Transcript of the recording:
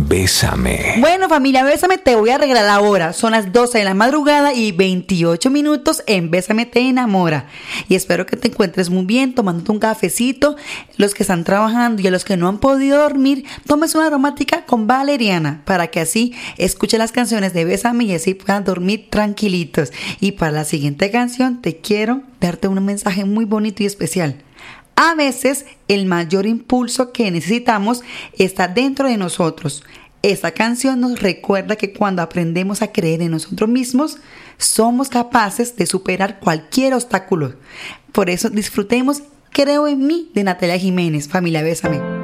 Bésame. Bueno, familia, Bésame, te voy a regalar ahora. Son las 12 de la madrugada y 28 minutos en Bésame te enamora. Y espero que te encuentres muy bien, tomándote un cafecito. Los que están trabajando y a los que no han podido dormir, tomes una aromática con valeriana para que así escuchen las canciones de Bésame y así puedan dormir tranquilitos. Y para la siguiente canción te quiero darte un mensaje muy bonito y especial. A veces el mayor impulso que necesitamos está dentro de nosotros. Esta canción nos recuerda que cuando aprendemos a creer en nosotros mismos, somos capaces de superar cualquier obstáculo. Por eso disfrutemos Creo en mí de Natalia Jiménez. Familia, Bésame.